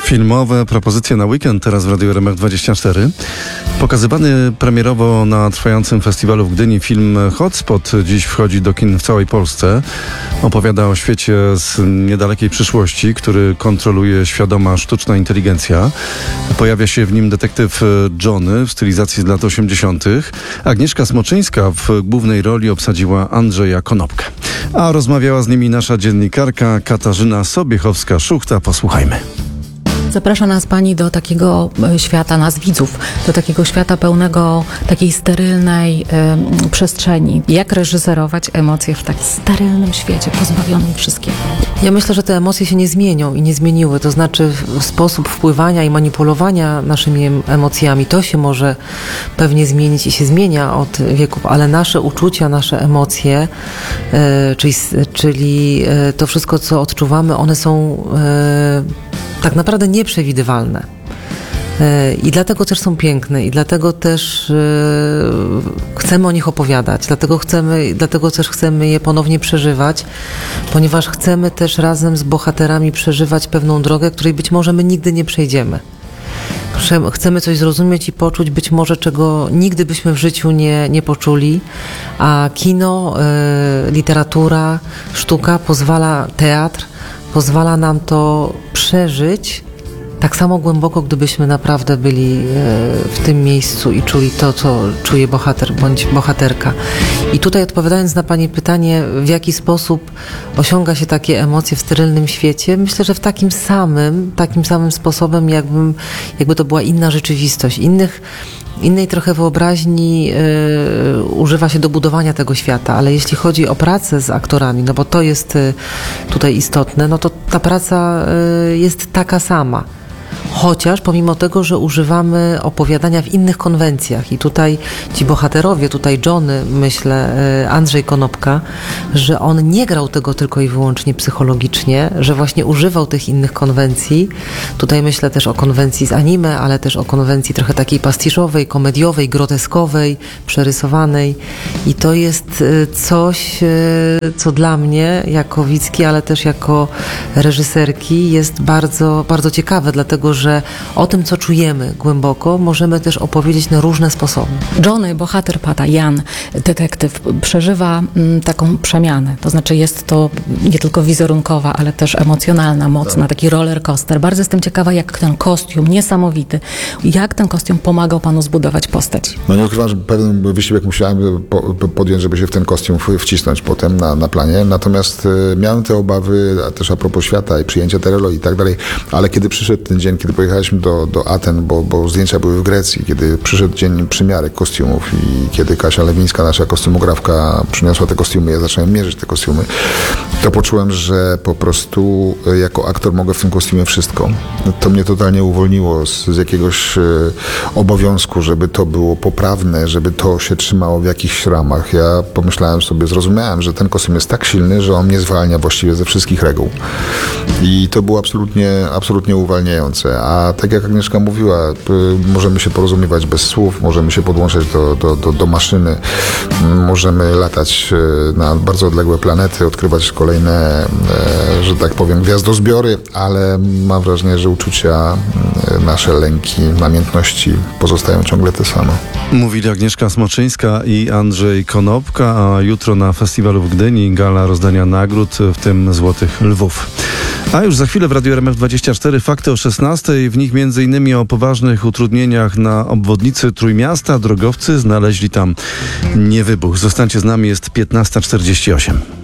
Filmowe propozycje na weekend teraz w Radiu RMF24. Pokazywany premierowo na trwającym festiwalu w Gdyni film Hotspot dziś wchodzi do kin w całej Polsce. Opowiada o świecie z niedalekiej przyszłości, który kontroluje świadoma sztuczna inteligencja. Pojawia się w nim detektyw Johnny w stylizacji z lat 80. Agnieszka Smoczyńska w głównej roli obsadziła Andrzeja Konopkę. A rozmawiała z nimi nasza dziennikarka Katarzyna Sobiechowska-Szuchta. Posłuchajmy. Zaprasza nas Pani do takiego świata, nas widzów, do takiego świata pełnego takiej sterylnej przestrzeni. Jak reżyserować emocje w tak sterylnym świecie, pozbawionym wszystkiego? Ja myślę, że te emocje się nie zmienią i nie zmieniły. To znaczy sposób wpływania i manipulowania naszymi emocjami, to się może pewnie zmienić i się zmienia od wieków, ale nasze uczucia, nasze emocje, czyli to wszystko, co odczuwamy, one są tak naprawdę nieprzewidywalne. I dlatego też są piękne i dlatego też chcemy o nich opowiadać, dlatego też chcemy je ponownie przeżywać, ponieważ chcemy też razem z bohaterami przeżywać pewną drogę, której być może my nigdy nie przejdziemy. Chcemy coś zrozumieć i poczuć być może, czego nigdy byśmy w życiu nie poczuli, a kino, literatura, sztuka teatr pozwala nam to przeżyć tak samo głęboko, gdybyśmy naprawdę byli w tym miejscu i czuli to, co czuje bohater bądź bohaterka. I tutaj odpowiadając na Pani pytanie, w jaki sposób osiąga się takie emocje w sterylnym świecie, myślę, że w takim samym sposobem, jakby to była inna rzeczywistość. Innej trochę wyobraźni używa się do budowania tego świata, ale jeśli chodzi o pracę z aktorami, no bo to jest tutaj istotne, no to ta praca jest taka sama. Chociaż pomimo tego, że używamy opowiadania w innych konwencjach i tutaj ci bohaterowie, tutaj Johnny, myślę, Andrzej Konopka, że on nie grał tego tylko i wyłącznie psychologicznie, że właśnie używał tych innych konwencji. Tutaj myślę też o konwencji z anime, ale też o konwencji trochę takiej pastiszowej, komediowej, groteskowej, przerysowanej i to jest coś, co dla mnie jako widzki, ale też jako reżyserki jest bardzo, bardzo ciekawe, dlatego że o tym, co czujemy głęboko, możemy też opowiedzieć na różne sposoby. Johnny, bohater Pata, Jan, detektyw, przeżywa taką przemianę. To znaczy jest to nie tylko wizerunkowa, ale też emocjonalna, mocna, taki roller coaster. Bardzo jestem ciekawa, jak ten kostium, niesamowity, jak ten kostium pomagał Panu zbudować postać. No nie ukrywam, że pewien wysiłek musiałem podjąć, żeby się w ten kostium wcisnąć potem na planie. Natomiast miałem te obawy, a też a propos świata i przyjęcia Terelo i tak dalej, ale kiedy przyszedł ten dzień, kiedy pojechaliśmy do Aten, bo zdjęcia były w Grecji, kiedy przyszedł dzień przymiarek kostiumów i kiedy Kasia Lewińska, nasza kostiumografka, przyniosła te kostiumy, ja zacząłem mierzyć te kostiumy, to poczułem, że po prostu jako aktor mogę w tym kostiumie wszystko. To mnie totalnie uwolniło z jakiegoś obowiązku, żeby to było poprawne, żeby to się trzymało w jakichś ramach. Ja pomyślałem sobie, zrozumiałem, że ten kostium jest tak silny, że on mnie zwalnia właściwie ze wszystkich reguł. I to było absolutnie uwalniające. A tak jak Agnieszka mówiła, możemy się porozumiewać bez słów, możemy się podłączać do maszyny, możemy latać na bardzo odległe planety, odkrywać kolejne, że tak powiem, gwiazdozbiory, ale mam wrażenie, że uczucia, nasze lęki, namiętności pozostają ciągle te same. Mówili Agnieszka Smoczyńska i Andrzej Konopka, a jutro na festiwalu w Gdyni gala rozdania nagród, w tym Złotych Lwów. A już za chwilę w Radiu RMF24 fakty o 16:00. W nich m.in. o poważnych utrudnieniach na obwodnicy Trójmiasta. Drogowcy znaleźli tam niewybuch. Zostańcie z nami, jest 15:48.